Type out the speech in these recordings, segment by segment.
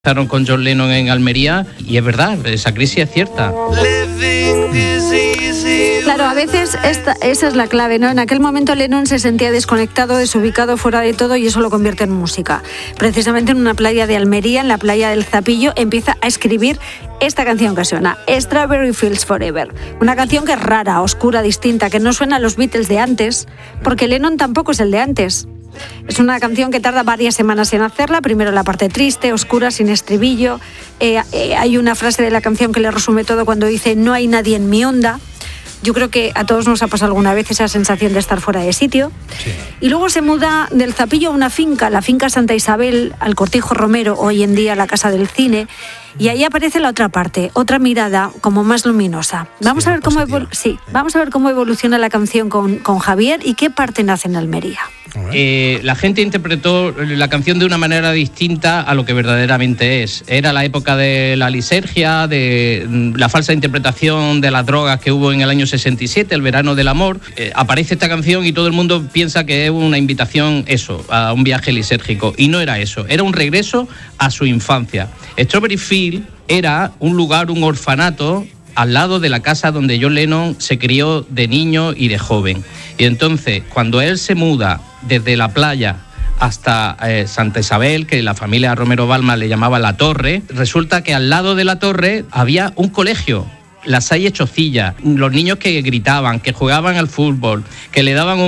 Empezaron con John Lennon en Almería y es verdad, esa crisis es cierta. Claro, a veces esa es la clave, ¿no? En aquel momento Lennon se sentía desconectado, desubicado, fuera de todo, y eso lo convierte en música. Precisamente en una playa de Almería, en la playa del Zapillo, empieza a escribir esta canción que suena, Strawberry Fields Forever. Una canción que es rara, oscura, distinta, que no suena a los Beatles de antes, porque Lennon tampoco es el de antes. Es una canción que tarda varias semanas en hacerla. Primero la parte triste, oscura, sin estribillo. Hay una frase de la canción que le resume todo cuando dice: no hay nadie en mi onda. Yo creo que a todos nos ha pasado alguna vez esa sensación de estar fuera de sitio. Sí. Y luego se muda del Zapillo a una finca, la finca Santa Isabel, al Cortijo Romero, hoy en día la Casa del Cine. Y ahí aparece la otra parte, otra mirada como más luminosa. Vamos a ver cómo evoluciona la canción con Javier y qué parte nace en Almería. La gente interpretó la canción de una manera distinta a lo que verdaderamente es. Era la época de la lisergia, de la falsa interpretación de las drogas que hubo en el año 67, el verano del amor. Aparece esta canción y todo el mundo piensa que es una invitación, a un viaje lisérgico. Y no era eso, era un regreso a su infancia. Strawberry Field era un lugar, un orfanato, al lado de la casa donde John Lennon se crió de niño y de joven. Y entonces, cuando él se muda desde la playa hasta Santa Isabel, que la familia Romero Balma le llamaba La Torre, resulta que al lado de la torre había un colegio, la Salle Chocilla, los niños que gritaban, que jugaban al fútbol, que le daban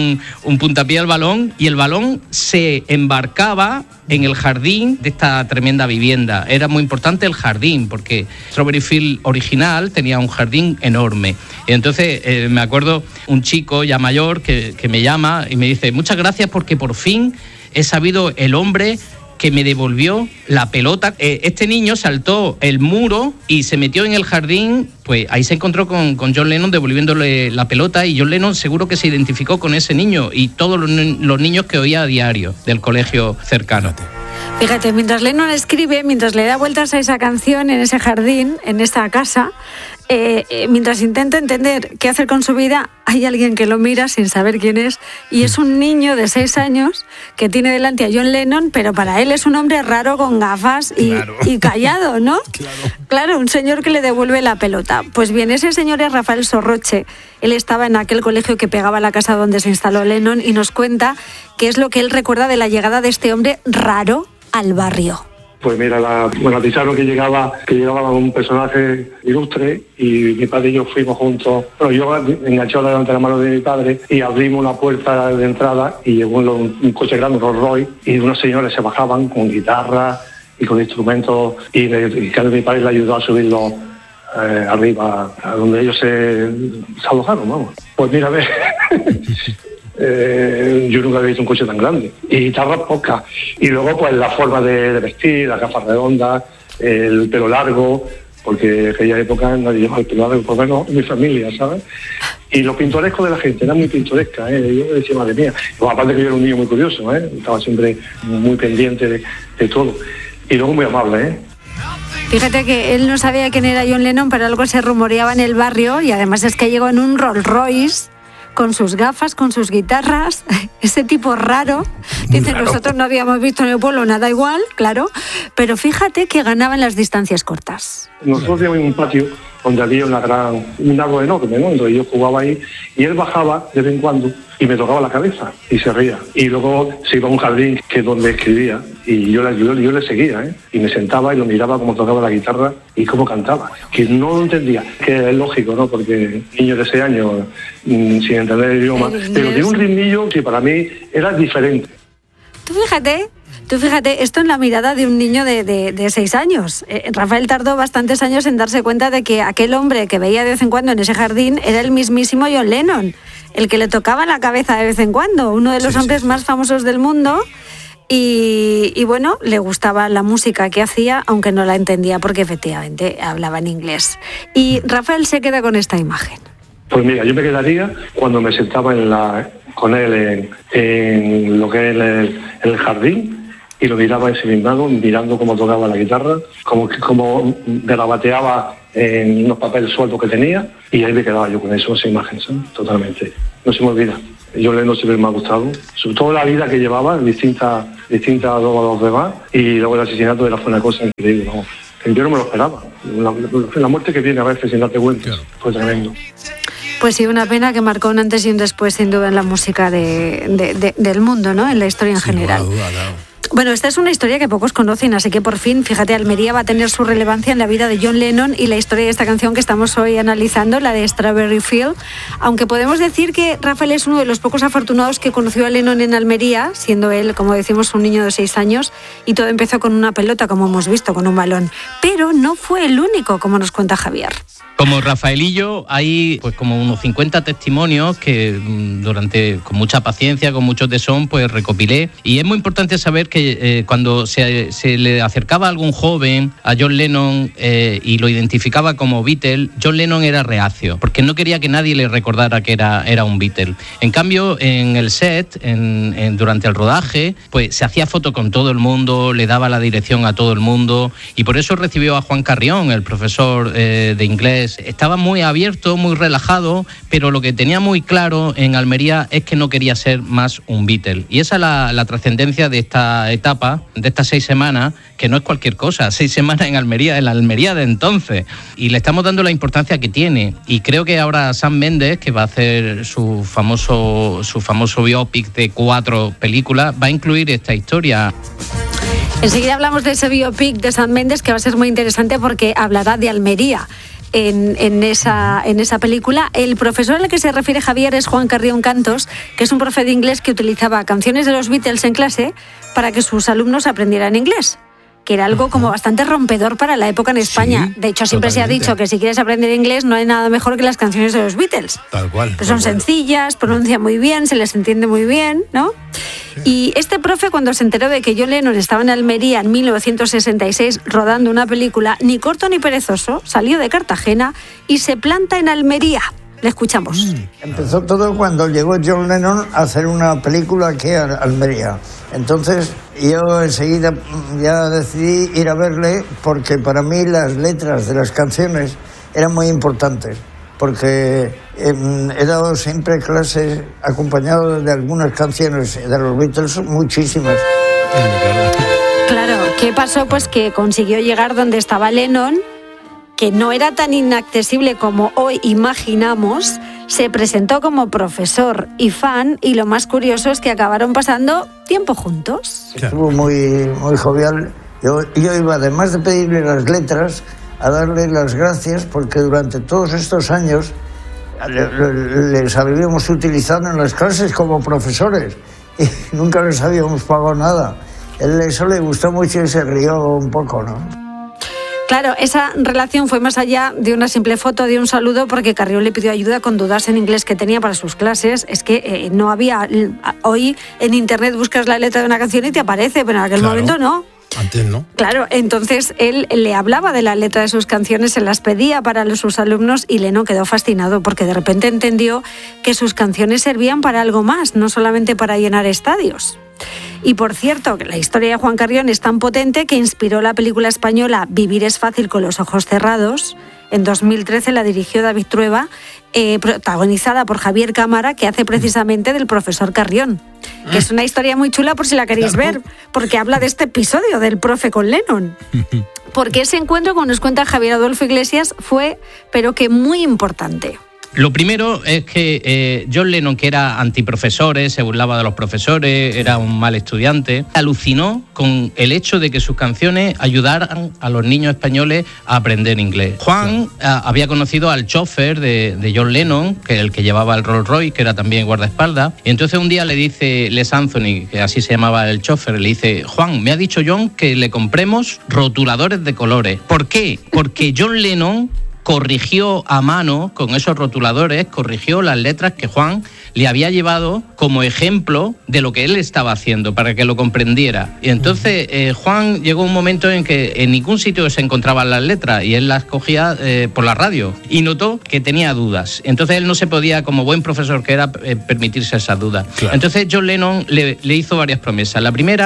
un puntapié al balón, y el balón se embarcaba en el jardín de esta tremenda vivienda. Era muy importante el jardín, porque Strawberry Field original tenía un jardín enorme. Y entonces me acuerdo un chico ya mayor que me llama y me dice: muchas gracias porque por fin he sabido el hombre que me devolvió la pelota. Este niño saltó el muro y se metió en el jardín, pues ahí se encontró con John Lennon devolviéndole la pelota, y John Lennon seguro que se identificó con ese niño y todos los niños que oía a diario del colegio cercano. Fíjate, mientras Lennon escribe, mientras le da vueltas a esa canción en ese jardín, en esa casa, mientras intenta entender qué hacer con su vida, hay alguien que lo mira sin saber quién es, y es un niño de 6 años que tiene delante a John Lennon, pero para él es un hombre raro con gafas y callado, ¿no? Claro, un señor que le devuelve la pelota. Pues bien, ese señor es Rafael Sorroche. Él estaba en aquel colegio que pegaba a la casa donde se instaló Lennon y nos cuenta qué es lo que él recuerda de la llegada de este hombre raro al barrio. Pues mira, avisaron que llegaba un personaje ilustre, y mi padre y yo fuimos juntos. Pero yo enganché delante de la mano de mi padre y abrimos la puerta de entrada y llegó un coche grande, un Rolls Royce, y unos señores se bajaban con guitarra y con instrumentos, y mi padre le ayudó a subirlo arriba, a donde ellos se alojaron, vamos. Pues mira, ve. Yo nunca había visto un coche tan grande, y guitarras pocas, y luego pues la forma de vestir, las gafas redondas, el pelo largo, porque en aquella época nadie llevaba el pelo largo, por lo menos en mi familia, ¿sabes? Y lo pintoresco de la gente, era muy pintoresca, yo decía, madre mía. Pues, aparte que yo era un niño muy curioso, estaba siempre muy pendiente de todo, y luego muy amable, Fíjate que él no sabía quién era John Lennon, pero algo se rumoreaba en el barrio, y además es que llegó en un Rolls Royce, con sus gafas, con sus guitarras, ese tipo raro. Dice, nosotros no habíamos visto en el pueblo nada igual, claro, pero fíjate que ganaba en las distancias cortas. Nosotros teníamos un patio donde había un árbol enorme, ¿no? Entonces yo jugaba ahí, y él bajaba de vez en cuando y me tocaba la cabeza y se reía. Y luego se iba a un jardín que es donde escribía, y yo le seguía, y me sentaba y lo miraba cómo tocaba la guitarra y cómo cantaba, que no lo entendía, que es lógico, ¿no? Porque niño de 6 años sin entender el idioma, pero tiene un ritmillo que para mí era diferente. Tú fíjate, esto en la mirada de un niño de 6 años. Rafael tardó bastantes años en darse cuenta de que aquel hombre que veía de vez en cuando en ese jardín era el mismísimo John Lennon, el que le tocaba la cabeza de vez en cuando, uno de los hombres más famosos del mundo. Y bueno, le gustaba la música que hacía, aunque no la entendía porque efectivamente hablaba en inglés. Y Rafael se queda con esta imagen. Pues mira, yo me quedaría cuando me sentaba con él en lo que es el jardín, y lo miraba ensimismado, mirando cómo tocaba la guitarra, como garabateaba en unos papeles sueltos que tenía, y ahí me quedaba yo con eso, esa imagen, ¿sabes? Totalmente. No se me olvida. John Lennon siempre me ha gustado, sobre todo la vida que llevaba, distinta a los demás, y luego el asesinato fue una cosa increíble, ¿no? Yo no me lo esperaba. La muerte que viene a veces sin darte cuenta, claro, fue tremendo. Pues sí, una pena que marcó un antes y un después, sin duda, en la música del mundo, ¿no? En la historia en general. Duda, claro. Bueno, esta es una historia que pocos conocen, así que por fin, fíjate, Almería va a tener su relevancia en la vida de John Lennon y la historia de esta canción que estamos hoy analizando, la de Strawberry Field. Aunque podemos decir que Rafael es uno de los pocos afortunados que conoció a Lennon en Almería, siendo él, como decimos, un niño de 6 años, y todo empezó con una pelota, como hemos visto, con un balón. Pero no fue el único, como nos cuenta Javier. Como Rafaelillo, hay pues como unos 50 testimonios que con mucha paciencia, con mucho tesón, pues recopilé. Y es muy importante saber que cuando se le acercaba a algún joven a John Lennon y lo identificaba como Beatle, John Lennon era reacio, porque no quería que nadie le recordara que era un Beatle. En cambio, en el set, durante el rodaje, pues se hacía foto con todo el mundo, le daba la dirección a todo el mundo, y por eso recibió a Juan Carrión, el profesor de inglés. Estaba muy abierto, muy relajado, pero lo que tenía muy claro en Almería es que no quería ser más un Beatle. Y esa es la trascendencia de esta etapa, de estas 6 semanas, que no es cualquier cosa, 6 semanas en Almería, en la Almería de entonces. Y le estamos dando la importancia que tiene. Y creo que ahora Sam Mendes, que va a hacer su famoso biopic de 4 películas, va a incluir esta historia. Enseguida hablamos de ese biopic de Sam Mendes, que va a ser muy interesante porque hablará de Almería. En esa película. El profesor al que se refiere Javier es Juan Carrión Cantos, que es un profe de inglés que utilizaba canciones de los Beatles en clase para que sus alumnos aprendieran inglés, que era algo como bastante rompedor para la época en España. Sí, de hecho, siempre totalmente. Se ha dicho que si quieres aprender inglés no hay nada mejor que las canciones de los Beatles. Tal cual. Pues son sencillas, pronuncian muy bien, se les entiende muy bien, ¿no? Y este profe, cuando se enteró de que John Lennon estaba en Almería en 1966 rodando una película, ni corto ni perezoso, salió de Cartagena y se planta en Almería. Le escuchamos. Empezó todo cuando llegó John Lennon a hacer una película aquí a Almería. Entonces yo enseguida ya decidí ir a verle, porque para mí las letras de las canciones eran muy importantes, porque he dado siempre clases acompañado de algunas canciones de los Beatles, muchísimas. Claro, ¿qué pasó? Pues que consiguió llegar donde estaba Lennon, que no era tan inaccesible como hoy imaginamos. Se presentó como profesor y fan, y lo más curioso es que acabaron pasando tiempo juntos. Estuvo muy, muy jovial. Yo iba, además de pedirle las letras, a darle las gracias, porque durante todos estos años les habíamos utilizado en las clases como profesores y nunca les habíamos pagado nada. Eso le gustó mucho y se rió un poco, ¿no? Claro, esa relación fue más allá de una simple foto, de un saludo, porque Carrión le pidió ayuda con dudas en inglés que tenía para sus clases. Es que no había... Hoy en internet buscas la letra de una canción y te aparece, pero en aquel momento no. Antes no. Claro, entonces él le hablaba de la letra de sus canciones, se las pedía para sus alumnos, y Lennon quedó fascinado porque de repente entendió que sus canciones servían para algo más, no solamente para llenar estadios. Y por cierto, la historia de Juan Carrión es tan potente que inspiró la película española Vivir es fácil con los ojos cerrados. En 2013 la dirigió David Trueba, protagonizada por Javier Cámara, que hace precisamente del profesor Carrión, que es una historia muy chula por si la queréis ver, porque habla de este episodio del profe con Lennon. Porque ese encuentro, como nos cuenta Javier Adolfo Iglesias, fue, pero que muy importante. Lo primero es que John Lennon, que era antiprofesores, se burlaba de los profesores, era un mal estudiante, alucinó con el hecho de que sus canciones ayudaran a los niños españoles a aprender inglés. Juan había conocido al chofer de John Lennon, que el que llevaba el Rolls Royce, que era también guardaespaldas, y entonces un día le dice Les Anthony, que así se llamaba el chofer, le dice: Juan, me ha dicho John que le compremos rotuladores de colores. ¿Por qué? Porque John Lennon corrigió a mano, con esos rotuladores, corrigió las letras que Juan le había llevado como ejemplo de lo que él estaba haciendo, para que lo comprendiera. Y entonces Juan llegó un momento en que en ningún sitio se encontraban las letras y él las cogía por la radio, y notó que tenía dudas. Entonces él no se podía, como buen profesor que era, permitirse esas dudas. Claro. Entonces John Lennon le hizo varias promesas. La primera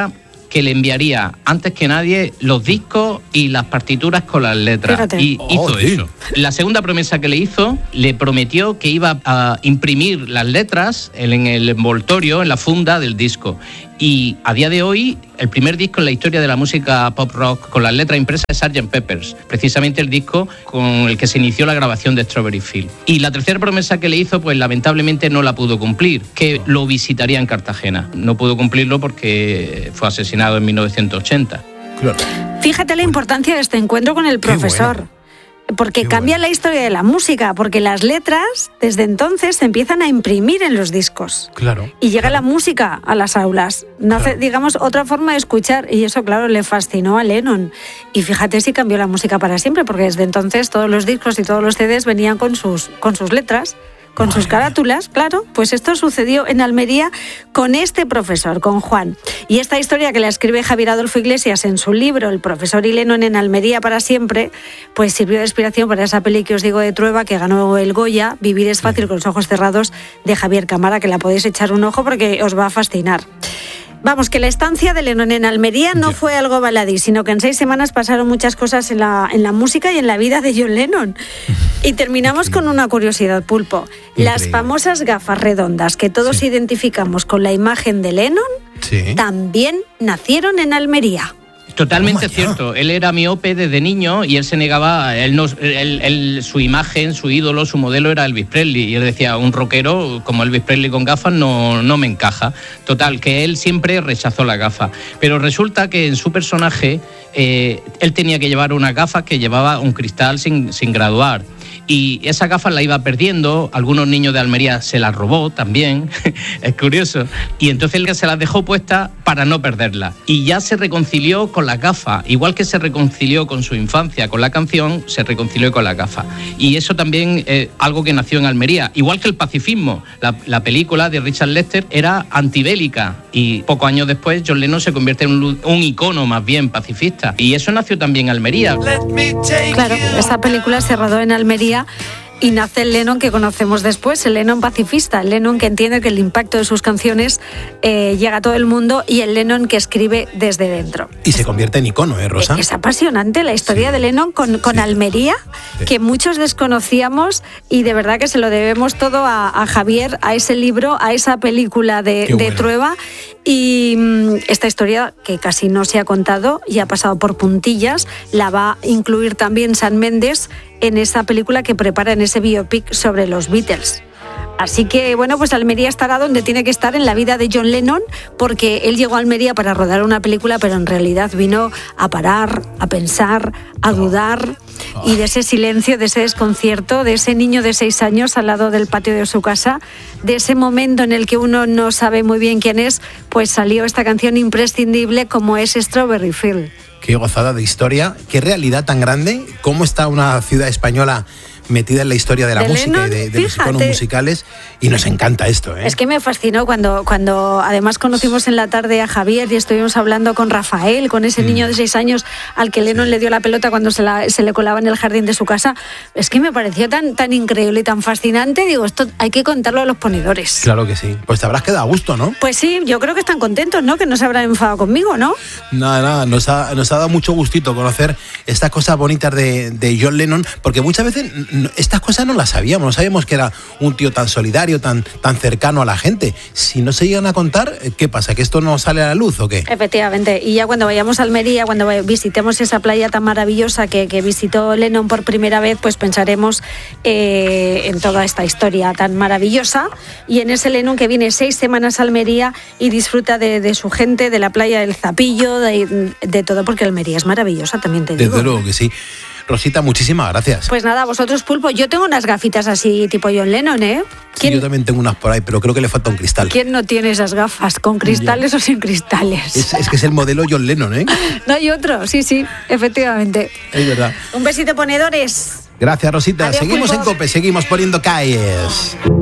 que le enviaría antes que nadie los discos y las partituras con las letras. Fíjate. Y hizo eso. La segunda promesa que le hizo, le prometió que iba a imprimir las letras en el envoltorio, en la funda del disco. Y a día de hoy, el primer disco en la historia de la música pop rock con las letras impresas es Sgt. Pepper's, precisamente el disco con el que se inició la grabación de Strawberry Fields. Y la tercera promesa que le hizo, pues lamentablemente no la pudo cumplir, que lo visitaría en Cartagena. No pudo cumplirlo porque fue asesinado en 1980. Claro. Fíjate la importancia de este encuentro con el profesor. Bueno. Porque cambia la historia de la música, porque las letras desde entonces se empiezan a imprimir en los discos. Claro. Y llega la música a las aulas. Nace, digamos, otra forma de escuchar, y eso, claro, le fascinó a Lennon. Y fíjate si cambió la música para siempre, porque desde entonces todos los discos y todos los CDs venían con sus letras, con sus carátulas, claro. Pues esto sucedió en Almería con este profesor, con Juan. Y esta historia que la escribe Javier Adolfo Iglesias en su libro El profesor y Lennon en Almería para siempre, pues sirvió de inspiración para esa peli que os digo de Trueba, que ganó el Goya, Vivir es fácil con los ojos cerrados, de Javier Cámara, que la podéis echar un ojo porque os va a fascinar. Vamos, que la estancia de Lennon en Almería no fue algo baladí, sino que en 6 semanas pasaron muchas cosas en la música y en la vida de John Lennon. Y terminamos con una curiosidad, Pulpo. Las famosas gafas redondas que todos identificamos con la imagen de Lennon, también nacieron en Almería. Totalmente cierto. Él era miope desde niño y él se negaba, su imagen, su ídolo, su modelo era Elvis Presley. Y él decía, un rockero como Elvis Presley con gafas no me encaja. Total, que él siempre rechazó la gafa. Pero resulta que en su personaje, él tenía que llevar una gafa que llevaba un cristal sin graduar. Y esa gafa la iba perdiendo, algunos niños de Almería se las robó también, es curioso, y entonces él se las dejó puestas para no perderla. Y ya se reconcilió con la gafa, igual que se reconcilió con su infancia, con la canción, se reconcilió con la gafa. Y eso también es algo que nació en Almería, igual que el pacifismo. La película de Richard Lester era antibélica y pocos años después John Lennon se convierte en un icono más bien pacifista. Y eso nació también en Almería. Claro, esa película se rodó en Almería y nace el Lennon que conocemos después, el Lennon pacifista, el Lennon que entiende que el impacto de sus canciones llega a todo el mundo y el Lennon que escribe desde dentro. Y se convierte en icono, Rosa? Es apasionante la historia de Lennon con Almería, que muchos desconocíamos y de verdad que se lo debemos todo a Javier, a ese libro, a esa película de Trueba. Y esta historia, que casi no se ha contado y ha pasado por puntillas, la va a incluir también Sam Mendes en esa película que prepara, en ese biopic sobre los Beatles. Así que, bueno, pues Almería estará donde tiene que estar en la vida de John Lennon, porque él llegó a Almería para rodar una película, pero en realidad vino a parar, a pensar, a dudar, y de ese silencio, de ese desconcierto, de ese niño de 6 años al lado del patio de su casa, de ese momento en el que uno no sabe muy bien quién es, pues salió esta canción imprescindible como es Strawberry Fields. Qué gozada de historia, qué realidad tan grande, cómo está una ciudad española metida en la historia de la música Lennon, y de los iconos musicales, y nos encanta esto, ¿eh? Es que me fascinó cuando además conocimos en la tarde a Javier y estuvimos hablando con Rafael, con ese niño de 6 años al que Lennon le dio la pelota cuando se le colaba en el jardín de su casa. Es que me pareció tan increíble y tan fascinante. Digo, esto hay que contarlo a los ponedores. Claro que sí. Pues te habrás quedado a gusto, ¿no? Pues sí, yo creo que están contentos, ¿no? Que no se habrán enfadado conmigo, ¿no? Nada, nos ha dado mucho gustito conocer estas cosas bonitas de John Lennon, porque muchas veces estas cosas no las sabíamos, no sabíamos que era un tío tan solidario, tan cercano a la gente. Si no se llegan a contar, ¿qué pasa? ¿Que esto no sale a la luz o qué? Efectivamente, y ya cuando vayamos a Almería, cuando visitemos esa playa tan maravillosa que visitó Lennon por primera vez, pues pensaremos en toda esta historia tan maravillosa y en ese Lennon que viene 6 semanas a Almería y disfruta de su gente, de la playa del Zapillo, de todo, porque Almería es maravillosa, también te digo. Desde luego que sí. Rosita, muchísimas gracias. Pues nada, vosotros, Pulpo, yo tengo unas gafitas así tipo John Lennon, ¿eh? Sí, yo también tengo unas por ahí, pero creo que le falta un cristal. ¿Quién no tiene esas gafas? ¿Con cristales o sin cristales? Es que es el modelo John Lennon, ¿eh? No hay otro, sí, efectivamente. Es verdad. Un besito, ponedores. Gracias, Rosita. Adiós, seguimos Pulpo. en COPE, seguimos poniendo calles.